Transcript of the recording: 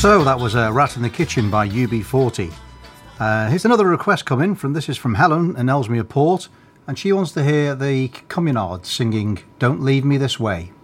So that was Rat in the Kitchen by UB40. Here's another request coming from, this is from Helen in Ellesmere Port, and she wants to hear the Communards singing Don't Leave Me This Way.